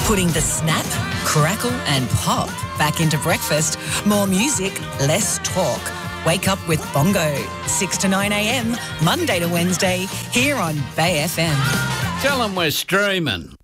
Putting the snap, crackle and pop back into breakfast. More music, less talk. Wake up with Bongo, 6 to 9 a.m, Monday to Wednesday, here on Bay FM. Tell them we're streaming.